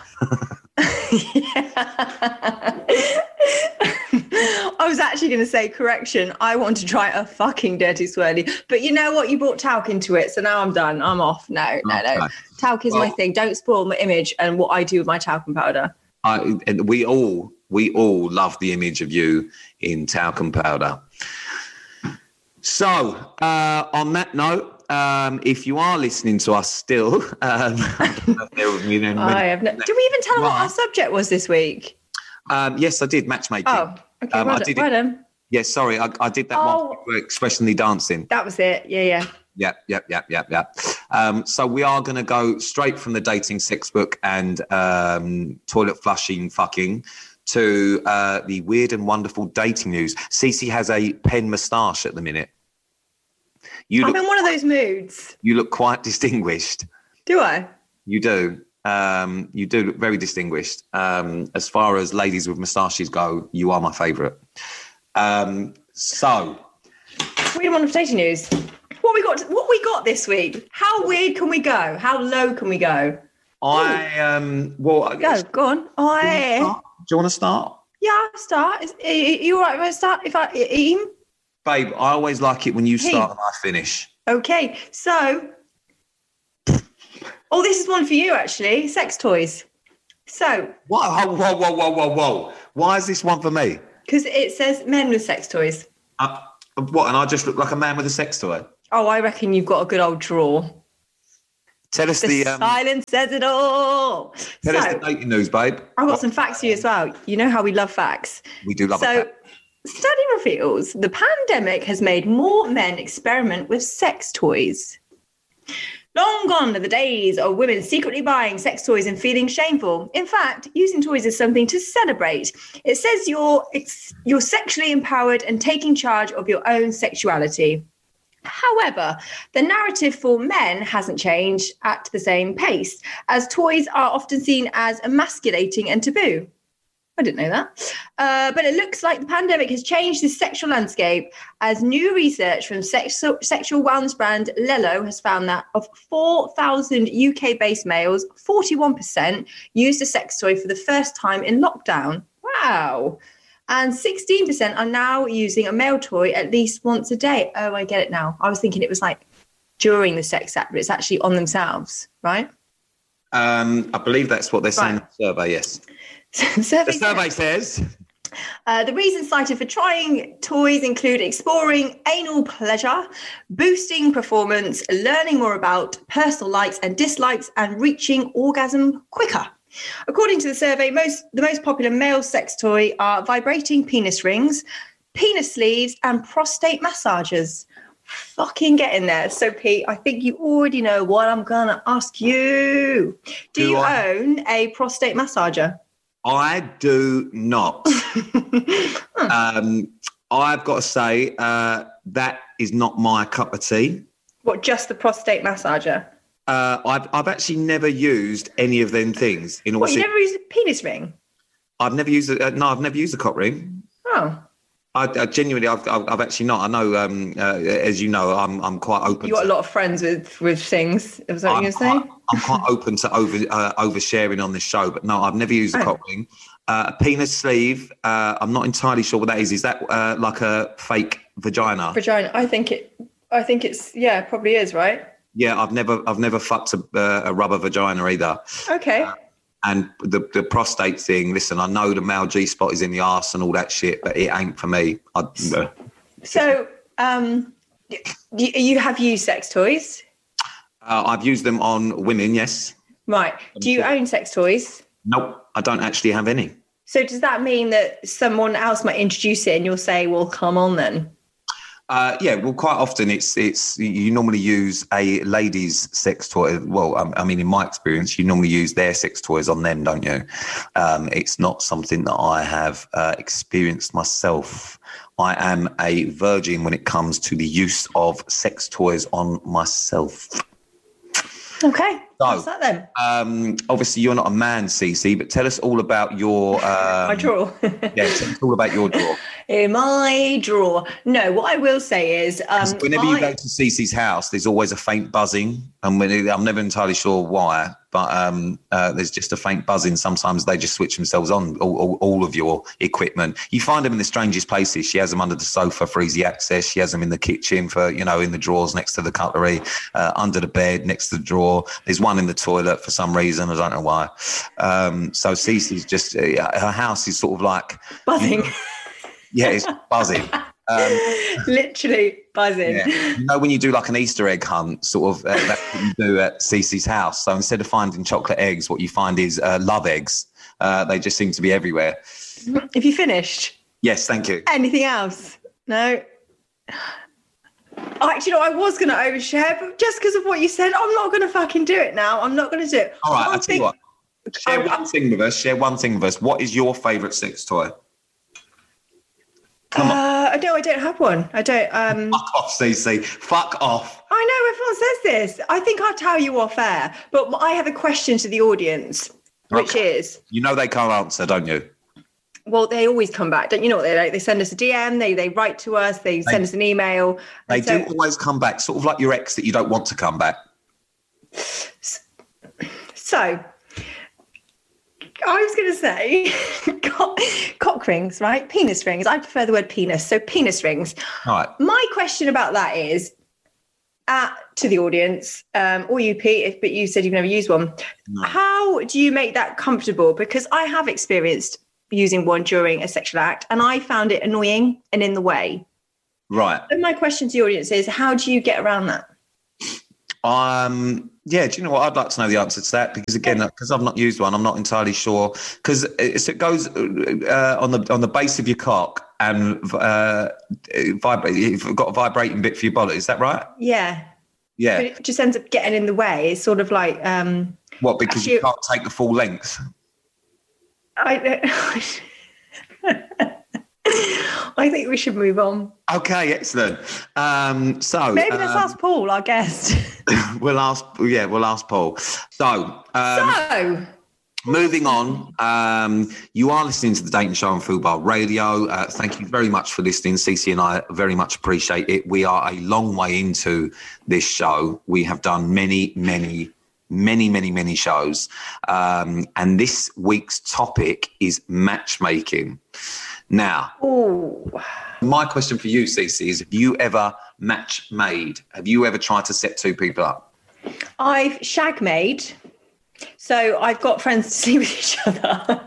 I was actually going to say, correction, I want to try a fucking dirty swirly. But you know what? You brought talc into it, so now I'm done. I'm off. No. Talc is my thing. Don't spoil my image and what I do with my talcum powder. And we all love the image of you in talcum powder. So, on that note, if you are listening to us still, did we even tell them what our subject was this week? Yes, I did. Matchmaking. Oh, okay. Well done. Yeah, sorry, I did that one for expressionally dancing. That was it. Yeah. Yep. So we are going to go straight from the dating sex book and toilet flushing fucking to the weird and wonderful dating news. Cece has a pen moustache at the minute. I'm in one of those moods. You look quite distinguished. Do I? You do. You do look very distinguished. As far as ladies with moustaches go, you are my favourite. So, weird one of dating news. What we got this week? How weird can we go? How low can we go? Go on. Do you want to start? Yeah, I'll start. Are you all right if I start? If I Ian? Babe, I always like it when you start and I finish. Okay, so... Oh, this is one for you, actually. Sex toys. So... Whoa. Why is this one for me? Because it says men with sex toys. What, and I just look like a man with a sex toy? Oh, I reckon you've got a good old drawer. Tell us the silence says it all. Tell us the dating news, babe. I've got some facts for you as well. You know how we love facts. We do love a fact. Study reveals the pandemic has made more men experiment with sex toys. Long gone are the days of women secretly buying sex toys and feeling shameful. In fact, using toys is something to celebrate. It says you're sexually empowered and taking charge of your own sexuality. However, the narrative for men hasn't changed at the same pace, as toys are often seen as emasculating and taboo. I didn't know that. But it looks like the pandemic has changed the sexual landscape, as new research from sexual wellness brand Lelo has found that of 4,000 UK-based males, 41% used a sex toy for the first time in lockdown. Wow. And 16% are now using a male toy at least once a day. Oh, I get it now. I was thinking it was like during the sex act, but it's actually on themselves, right? I believe that's what they're saying in the survey, yes. The survey says... the reasons cited for trying toys include exploring anal pleasure, boosting performance, learning more about personal likes and dislikes, and reaching orgasm quicker. According to the survey, the most popular male sex toy are vibrating penis rings, penis sleeves, and prostate massagers. Fucking get in there. So, Pete, I think you already know what I'm going to ask you. Do you own a prostate massager? I do not. I've got to say, that is not my cup of tea. What, just the prostate massager? I've actually never used any of them things. You never used a penis ring? I've never used I've never used a cock ring. Oh. I genuinely, I've actually not. I know, as you know, I'm quite open. You got a lot of friends with things. Was that what you were saying? I'm quite open to oversharing on this show, but no, I've never used a cock ring. A penis sleeve. I'm not entirely sure what that is. Is that like a fake vagina? Vagina. I think it's probably is, right? Yeah, I've never fucked a rubber vagina either. Okay. And the prostate thing, listen, I know the male G-spot is in the arse and all that shit, but it ain't for me. So, you have used sex toys? I've used them on women, yes. Right. Do you own sex toys? Nope, I don't actually have any. So does that mean that someone else might introduce it and you'll say, well, come on then? Yeah, well, quite often it's you normally use a lady's sex toy. Well, I mean, in my experience, you normally use their sex toys on them, don't you? It's not something that I have experienced myself. I am a virgin when it comes to the use of sex toys on myself. Okay, what's that then? Obviously, you're not a man, Cece, but tell us all about your... my drawer. Yeah, tell us all about your drawer. In my drawer. No, what I will say is... whenever you go to Cece's house, there's always a faint buzzing. And I'm never entirely sure why, but there's just a faint buzzing. Sometimes they just switch themselves on, all of your equipment. You find them in the strangest places. She has them under the sofa for easy access. She has them in the kitchen for, in the drawers next to the cutlery, under the bed, next to the drawer. There's one in the toilet for some reason. I don't know why. So Cece's just, her house is sort of like... buzzing. Yeah, it's buzzing. Literally buzzing. Yeah. When you do like an Easter egg hunt, sort of, that's what you do at Cece's house. So instead of finding chocolate eggs, what you find is love eggs. They just seem to be everywhere. Have you finished? Yes, thank you. Anything else? No? Actually, I was going to overshare, but just because of what you said, I'm not going to fucking do it now. I'm not going to do it. All right, I'll tell you what. Share one thing with us. What is your favourite sex toy? I don't have one. I don't. Fuck off, Cece. Fuck off. I know everyone says this. I think I'll tell you off air, but I have a question to the audience, which is... You know they can't answer, don't you? Well, they always come back. Don't you know what they like? They send us a DM, they write to us, they send us an email. They do always come back, sort of like your ex that you don't want to come back. So, I was going to say cock rings, right? Penis rings. I prefer the word penis. So penis rings. All right. My question about that is, to the audience, or you, Pete, but you said you've never used one. No. How do you make that comfortable? Because I have experienced using one during a sexual act, and I found it annoying and in the way. Right. So my question to the audience is, how do you get around that? Yeah, do you know what? I'd like to know the answer to that because, again, because I've not used one, I'm not entirely sure. Because it goes on the base of your cock and vibrate. You've got a vibrating bit for your bollock. Is that right? Yeah. Yeah. But it just ends up getting in the way. It's sort of like what? Because actually, you can't take the full length. I think we should move on. Okay, excellent. So maybe let's ask Paul, our guest. We'll ask Paul. So moving on. You are listening to the Dating Show on Fubar Radio. Thank you very much for listening. Cece and I very much appreciate it. We are a long way into this show. We have done many shows. And this week's topic is matchmaking. Now, my question for you, Cece, is have you ever match made? Have you ever tried to set two people up? I've shag made. So I've got friends to sleep with each other.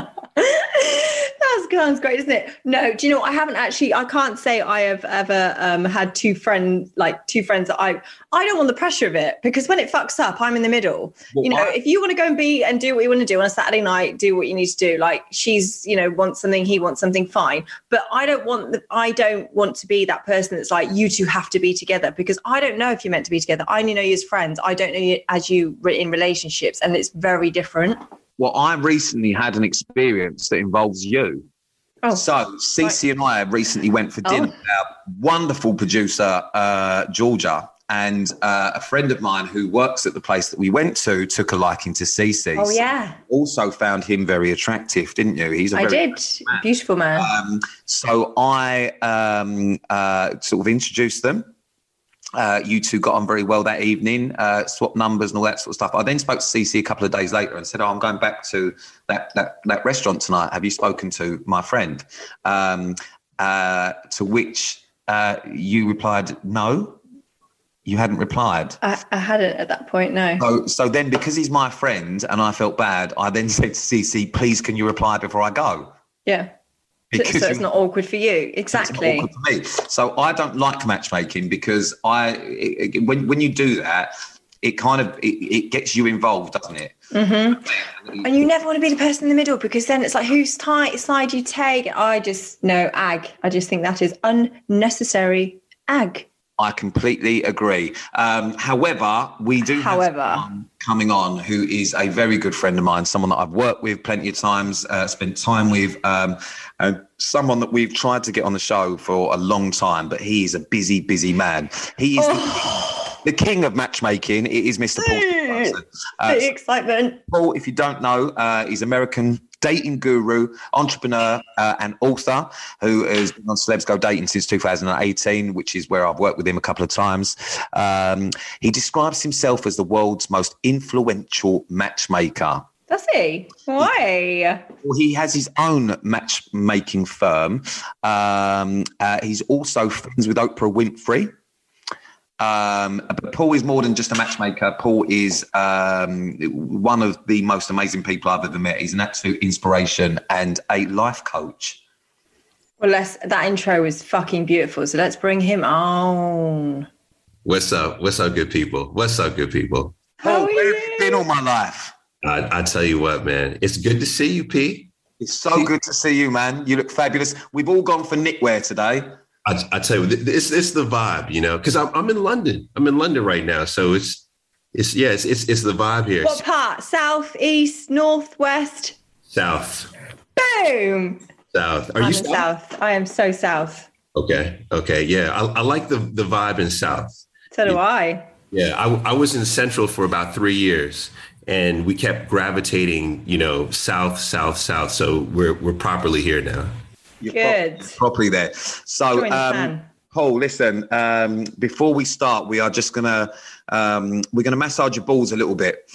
That sounds great, isn't it? No, do you know what? I haven't actually, I can't say I have ever had two friends that I don't want the pressure of it, because when it fucks up, I'm in the middle. Well, if you want to go and do what you want to do on a Saturday night, do what you need to do. Like she's, wants something, he wants something, fine. But I don't want to be that person that's like, you two have to be together, because I don't know if you're meant to be together. I only know you as friends. I don't know you as you in relationships, and it's very different. Well, I recently had an experience that involves you. Oh, so Cece and I recently went for dinner with our wonderful producer, Georgia, and a friend of mine who works at the place that we went to took a liking to Cece. Oh, yeah. Also found him very attractive, didn't you? I did. Beautiful man. So I sort of introduced them. You two got on very well that evening, swapped numbers and all that sort of stuff. I then spoke to Cece a couple of days later and said, I'm going back to that restaurant tonight. Have you spoken to my friend? To which you replied, no, you hadn't replied. I hadn't at that point, no. So then, because he's my friend and I felt bad, I then said to Cece, please, can you reply before I go? Yeah. So it's not awkward for you. Exactly. It's not awkward for me. So I don't like matchmaking because when you do that, it gets you involved, doesn't it? Mm-hmm. And you never want to be the person in the middle, because then it's like, whose side you take? I just think that is unnecessary ag. I completely agree. However, we do have someone coming on who is a very good friend of mine, someone that I've worked with plenty of times, spent time with, someone that we've tried to get on the show for a long time, but he is a busy, busy man. He is the king of matchmaking. It is Mr. Paul. The excitement. Paul, if you don't know, he's American dating guru, entrepreneur, and author who has been on Celebs Go Dating since 2018, which is where I've worked with him a couple of times. He describes himself as the world's most influential matchmaker. Does he? Why? Well, he has his own matchmaking firm. He's also friends with Oprah Winfrey. But Paul is more than just a matchmaker. Paul is one of the most amazing people I've ever met. He's an absolute inspiration and a life coach. Well, that intro was fucking beautiful, so let's bring him on. What's up? What's up, good people? What's up, good people? Paul, where have you been all my life? I tell you what, man. It's good to see you, Pete. It's so good to see you, man. You look fabulous. We've all gone for knitwear today. I tell you, it's the vibe, because I'm in London. I'm in London right now, so it's the vibe here. What part? South, east, north, west? South. Boom. South. Are you south? I am so south. Okay. Yeah, I like the vibe in South. So do I. Yeah, I was in Central for about 3 years, and we kept gravitating, south. So we're properly here now. You're properly there. So, Paul, listen, before we start, we are just gonna massage your balls a little bit.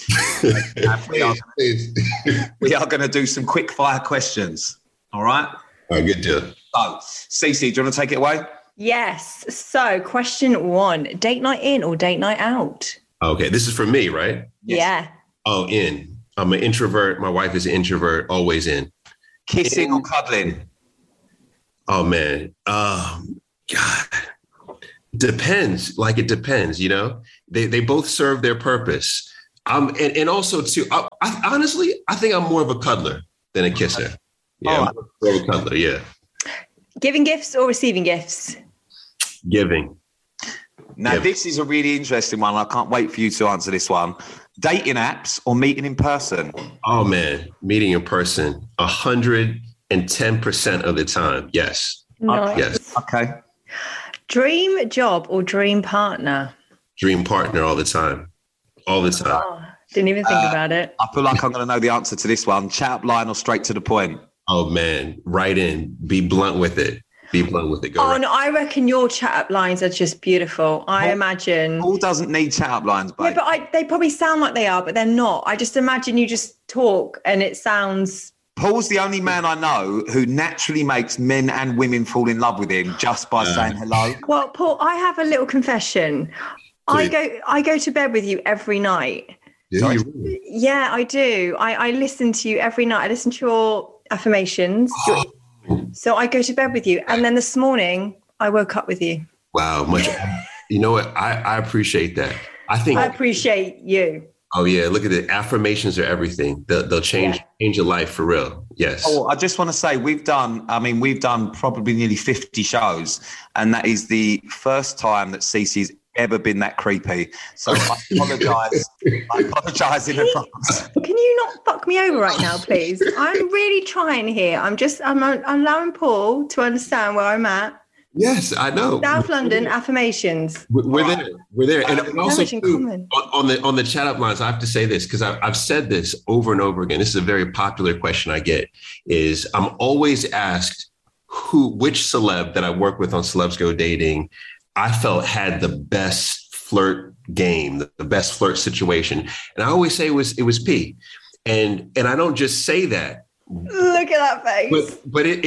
We are gonna do some quick fire questions. All right? All right, good deal. So, Cece, do you want to take it away? Yes. So, question 1, date night in or date night out? Okay, this is for me, right? Yeah. Oh, in. I'm an introvert. My wife is an introvert, always in. Kissing or cuddling? Oh, man. God. Depends. Like, it depends, you know? They both serve their purpose. And also, too, honestly, I think I'm more of a cuddler than a kisser. Yeah, I'm more of a cuddler, yeah. Giving gifts or receiving gifts? Giving. Now, this is a really interesting one. I can't wait for you to answer this one. Dating apps or meeting in person? Oh, man. Meeting in person. 110% of the time. Yes. Nice. Yes. Okay. Dream job or dream partner? Dream partner all the time. All the time. Oh, didn't even think about it. I feel like I'm going to know the answer to this one. Chat up line or straight to the point? Oh, man. Right in. Be blunt with it. Be blunt with it. Go right. No, I reckon your chat up lines are just beautiful. I imagine. Paul doesn't need chat up lines, babe. Yeah, but they probably sound like they are, but they're not. I just imagine you just talk and it sounds. Paul's the only man I know who naturally makes men and women fall in love with him just by saying hello. Well, Paul, I have a little confession. Please. I go to bed with you every night. Yeah, I do. I listen to you every night. I listen to your affirmations. So I go to bed with you. And then this morning, I woke up with you. Wow. You know what? I appreciate that. I appreciate you. Oh, yeah. Look at it. Affirmations are everything. They'll change your life for real. Yes. Oh, I just want to say we've done probably nearly 50 shows. And that is the first time that Cece's ever been that creepy. So I apologise. I apologise in advance. Can you not fuck me over right now, please? I'm really trying here. I'm allowing Paul to understand where I'm at. Yes, I know. South London affirmations. We're there. We're there. And also too, on the chat up lines, I have to say this because I've said this over and over again. This is a very popular question I get is I'm always asked which celeb that I work with on Celebs Go Dating I felt had the best flirt game, the best flirt situation. And I always say it was P. And I don't just say that. Look at that face. But it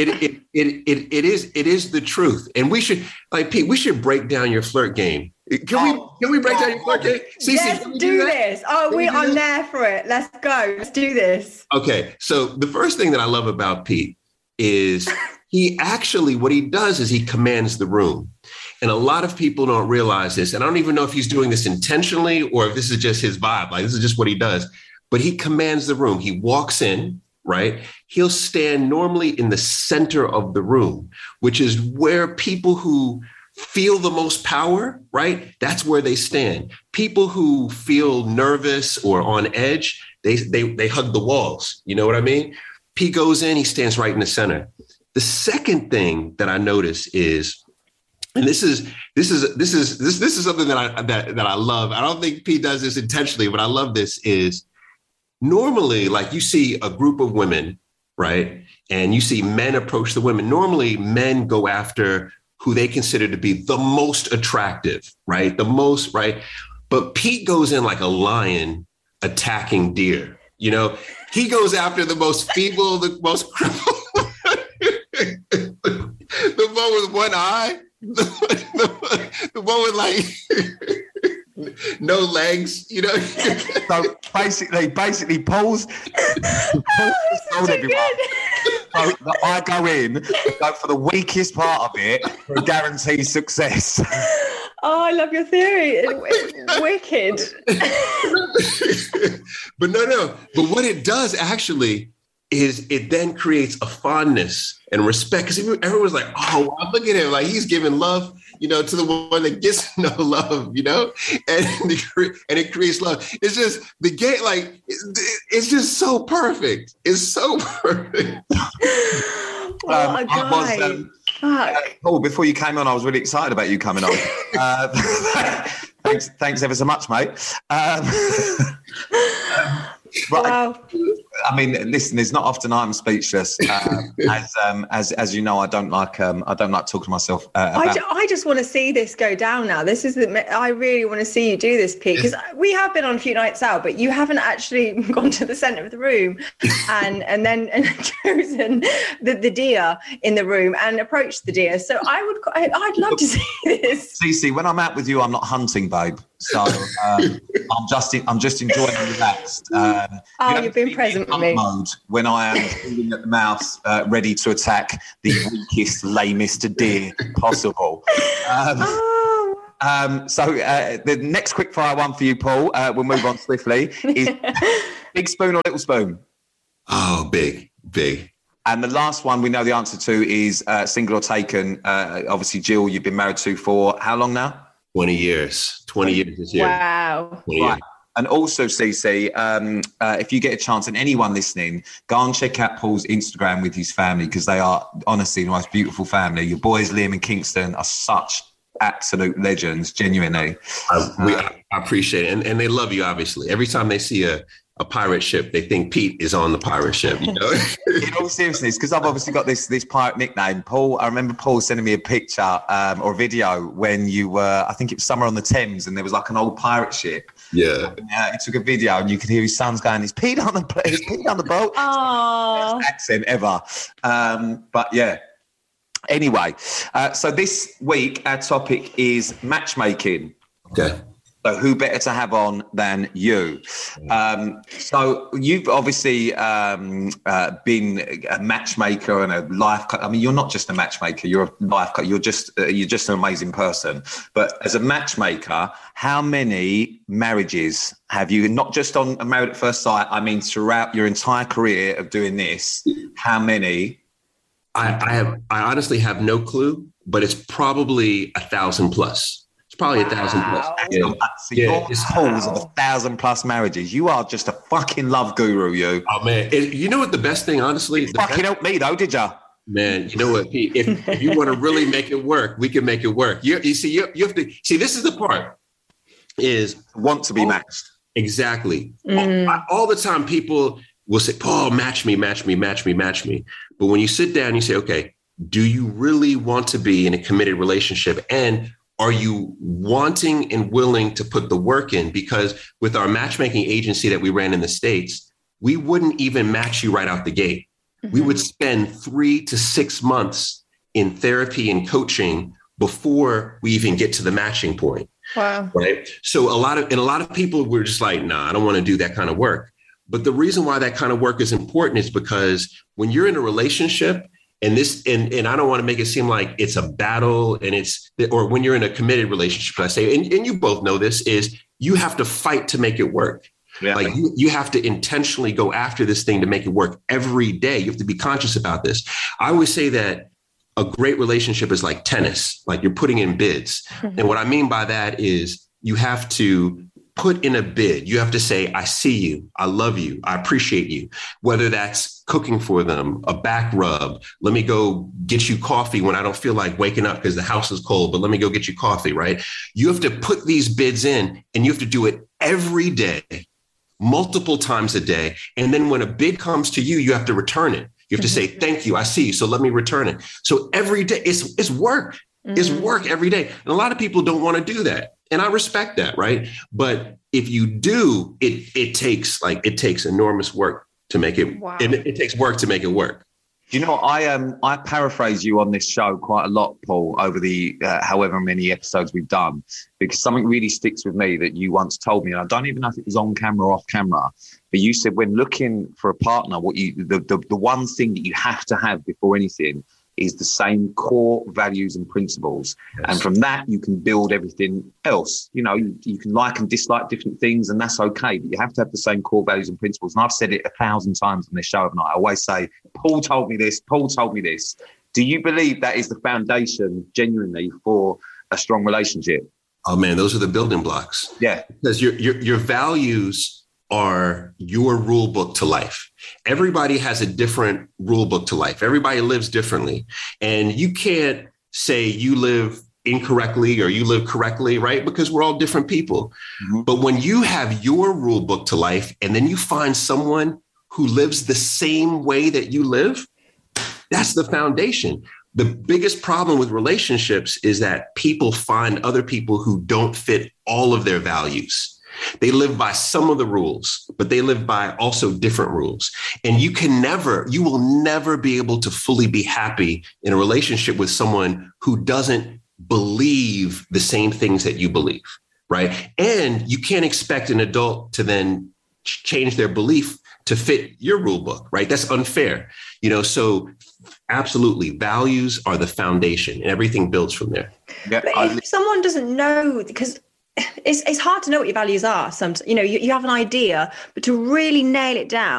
is the truth. And we should, like Pete, we should break down your flirt game. Can we break down your flirt game? Let's do this. I'm there for it. Let's go. Let's do this. Okay. So the first thing that I love about Pete is what he does is he commands the room. And a lot of people don't realize this. And I don't even know if he's doing this intentionally or if this is just his vibe. Like, this is just what he does. But he commands the room. He walks in, right? He'll stand normally in the center of the room, which is where people who feel the most power, right? That's where they stand. People who feel nervous or on edge, they hug the walls. You know what I mean? He goes in, he stands right in the center. The second thing that I notice is, and this is something that I love. I don't think Pete does this intentionally, but I love this is normally, like, you see a group of women, right? And you see men approach the women. Normally men go after who they consider to be the most attractive, right? The most, right? But Pete goes in like a lion attacking deer. You know, he goes after the most feeble, the most crippled, the one with one eye. The one with like no legs, you know. So basically, Paul's told everyone. So I go in, go for the weakest part of it for a guaranteed success. Oh, I love your theory. It's wicked. But no. But what it does actually is it then creates a fondness and respect, because everyone's like, oh, wow, look at him. Like, he's giving love, you know, to the one that gets no love, you know, and it creates love. It's just the game. Like, it's just so perfect. It's so perfect. Paul, before you came on, I was really excited about you coming on. Thanks ever so much, mate. Right. Wow. I mean, listen, it's not often I'm speechless. As you know, I don't like talking to myself. I just want to see this go down now. I really want to see you do this, Pete, because we have been on a few nights out, but you haven't actually gone to the centre of the room and then chosen the deer in the room and approached the deer. So I'd love to see this. Cece, when I'm out with you, I'm not hunting, babe. So I'm just enjoying and relaxed. You've been present with me. Mode when I am feeling at the mouth, ready to attack the weakest, lamest deer possible. So the next quickfire one for you, Paul, we'll move on swiftly, is big spoon or little spoon? Oh, big. And the last one we know the answer to is single or taken. Obviously, Jill, you've been married to for how long now? 20 years. 20 years this year. Wow. Right. And also, Cece, if you get a chance, and anyone listening, go and check out Paul's Instagram with his family, because they are honestly the most beautiful family. Your boys, Liam and Kingston, are such absolute legends, genuinely. I appreciate it. And they love you, obviously. Every time they see a pirate ship, they think Pete is on the pirate ship, you know? In all seriousness, because I've obviously got this pirate nickname, Paul. I remember Paul sending me a picture or a video when you were, I think it was somewhere on the Thames, and there was like an old pirate ship. Yeah. He took a video, and you could hear his sons going, "Is Pete on the boat?" Oh, best accent ever. But yeah. Anyway, so this week our topic is matchmaking. Okay. So who better to have on than you? So you've obviously been a matchmaker and a life coach. I mean, you're not just a matchmaker; you're a life coach. You're just an amazing person. But as a matchmaker, how many marriages have you? Not just on Married at First Sight. I mean, throughout your entire career of doing this, how many? I honestly have no clue, but it's probably 1,000 plus. It's probably 1,000 plus. So your calls of 1,000 plus marriages. You are just a fucking love guru, you. Oh man, you know what the best thing, honestly? Fucking helped me though, did ya? Man, you know what, Pete? If you want to really make it work, we can make it work. You see, you have to see. This is the part: is want to be matched. Exactly. All the time, people will say, "Paul, match me, match me, match me, match me." But when you sit down, you say, "Okay, do you really want to be in a committed relationship?" And are you wanting and willing to put the work in? Because with our matchmaking agency that we ran in the States, we wouldn't even match you right out the gate. Mm-hmm. We would spend 3 to 6 months in therapy and coaching before we even get to the matching point. Wow. Right. So a lot of people were just like, nah, I don't want to do that kind of work. But the reason why that kind of work is important is because when you're in a relationship, and I don't want to make it seem like it's a battle, or when you're in a committed relationship, I say, and you both know this, is you have to fight to make it work. Yeah. Like you have to intentionally go after this thing to make it work every day. You have to be conscious about this. I always say that a great relationship is like tennis, like you're putting in bids. Mm-hmm. And what I mean by that is you have to put in a bid. You have to say, I see you, I love you, I appreciate you, whether that's cooking for them, a back rub, let me go get you coffee when I don't feel like waking up because the house is cold, but let me go get you coffee, right? You have to put these bids in, and you have to do it every day, multiple times a day. And then when a bid comes to you, you have to return it. You have to say, thank you, I see you, so let me return it. So every day, it's work. Mm-hmm. It's work every day. And a lot of people don't want to do that. And I respect that, right? But if you do, it takes enormous work to make it. Wow. It takes work to make it work. Do you know, I paraphrase you on this show quite a lot, Paul, over the however many episodes we've done, because something really sticks with me that you once told me, and I don't even know if it was on camera or off camera, but you said when looking for a partner, the one thing that you have to have before anything is the same core values and principles. Yes. And from that, you can build everything else. You know, you can like and dislike different things, and that's okay, but you have to have the same core values and principles. And I've said it 1,000 times on this show, and I always say, Paul told me this, Paul told me this. Do you believe that is the foundation genuinely for a strong relationship? Oh man, those are the building blocks. Yeah. Because your values are your rule book to life. Everybody has a different rule book to life. Everybody lives differently. And you can't say you live incorrectly or you live correctly, right? Because we're all different people. Mm-hmm. But when you have your rule book to life and then you find someone who lives the same way that you live, that's the foundation. The biggest problem with relationships is that people find other people who don't fit all of their values. They live by some of the rules, but they live by also different rules. And you will never be able to fully be happy in a relationship with someone who doesn't believe the same things that you believe, right? And you can't expect an adult to then change their belief to fit your rule book, right? That's unfair. So absolutely, values are the foundation and everything builds from there. Yeah, but if someone doesn't know, because it's hard to know what your values are. You have an idea, but to really nail it down,